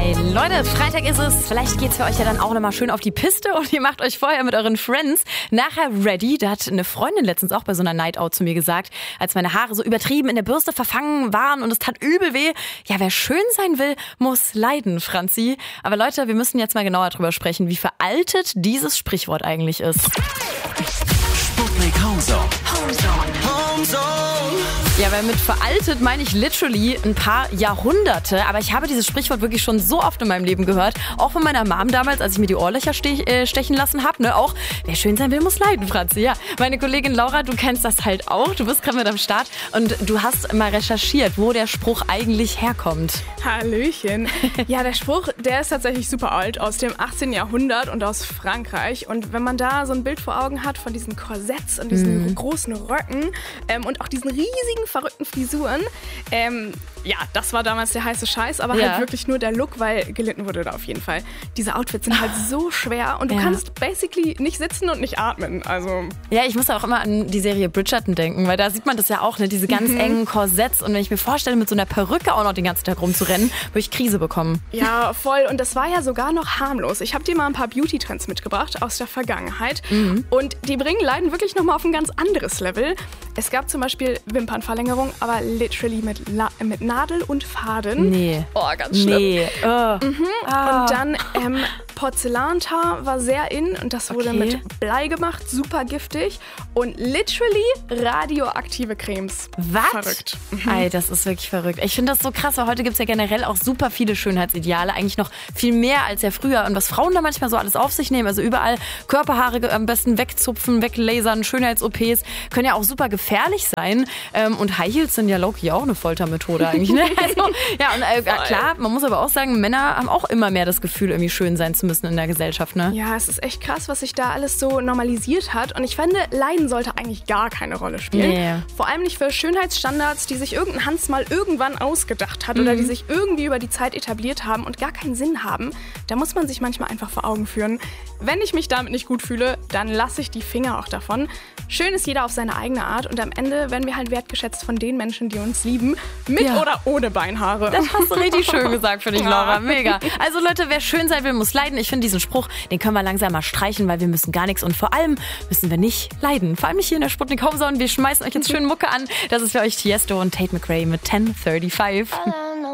Hi Leute, Freitag ist es. Vielleicht geht's für euch ja dann auch nochmal schön auf die Piste und ihr macht euch vorher mit euren Friends nachher ready. Da hat eine Freundin letztens auch bei so einer Night Out zu mir gesagt, als meine Haare so übertrieben in der Bürste verfangen waren und es tat übel weh. Ja, wer schön sein will, muss leiden, Franzi. Aber Leute, wir müssen jetzt mal genauer drüber sprechen, wie veraltet dieses Sprichwort eigentlich ist. Sputnik Homezone. Ja, weil mit veraltet meine ich literally ein paar Jahrhunderte. Aber ich habe dieses Sprichwort wirklich schon so oft in meinem Leben gehört. Auch von meiner Mom damals, als ich mir die Ohrlöcher stechen lassen habe. Ne? Auch, wer schön sein will, muss leiden, Franzi. Ja, meine Kollegin Laura, du kennst das halt auch. Du bist gerade mit am Start und du hast mal recherchiert, wo der Spruch eigentlich herkommt. Hallöchen. Ja, der Spruch, der ist tatsächlich super alt, aus dem 18. Jahrhundert und aus Frankreich. Und wenn man da so ein Bild vor Augen hat von diesen Korsetts und diesen großen Röcken und auch diesen riesigen, verrückten Frisuren, ja, das war damals der heiße Scheiß, aber halt wirklich nur der Look, weil gelitten wurde da auf jeden Fall. Diese Outfits sind halt so schwer und du kannst basically nicht sitzen und nicht atmen. Also ja, ich muss auch immer an die Serie Bridgerton denken, weil da sieht man das ja auch, ne? Diese ganz engen Korsetts. Und wenn ich mir vorstelle, mit so einer Perücke auch noch den ganzen Tag rumzurennen, würde ich Krise bekommen. Ja, voll. Und das war ja sogar noch harmlos. Ich habe dir mal ein paar Beauty-Trends mitgebracht aus der Vergangenheit. Und die bringen Leiden wirklich nochmal auf ein ganz anderes Level. Es gab zum Beispiel Wimpernverlängerung, aber literally mit Nadel und Faden. Nee. Oh, ganz schlimm. Nee. Und dann Porzellantar war sehr in und das wurde mit Blei gemacht, super giftig. Und literally radioaktive Cremes. Was? Verrückt. Ey, das ist wirklich verrückt. Ich finde das so krass, weil heute gibt es ja generell auch super viele Schönheitsideale. Eigentlich noch viel mehr als ja früher. Und was Frauen da manchmal so alles auf sich nehmen, also überall Körperhaare am besten wegzupfen, weglasern, Schönheits-OPs, können ja auch super gefährlich sein. Und High Heels sind ja low-key auch eine Foltermethode eigentlich. Ne? Also, ja, und klar, man muss aber auch sagen, Männer haben auch immer mehr das Gefühl, irgendwie schön sein zu müssen in der Gesellschaft. Ne? Ja, es ist echt krass, was sich da alles so normalisiert hat. Und ich finde, Leiden sollte eigentlich gar keine Rolle spielen. Nee. Vor allem nicht für Schönheitsstandards, die sich irgendein Hans mal irgendwann ausgedacht hat oder die sich irgendwie über die Zeit etabliert haben und gar keinen Sinn haben. Da muss man sich manchmal einfach vor Augen führen. Wenn ich mich damit nicht gut fühle, dann lasse ich die Finger auch davon. Schön ist jeder auf seine eigene Art und am Ende werden wir halt wertgeschätzt von den Menschen, die uns lieben, mit oder ohne Beinhaare. Das hast du richtig schön gesagt, finde ich, Laura. Mega. Also Leute, wer schön sein will, muss leiden. Ich finde diesen Spruch, den können wir langsam mal streichen, weil wir müssen gar nichts und vor allem müssen wir nicht leiden. Vor allem nicht hier in der Sputnik Homezone. Wir schmeißen euch jetzt schön Mucke an. Das ist für euch Tiesto und Tate McRae mit 10:35.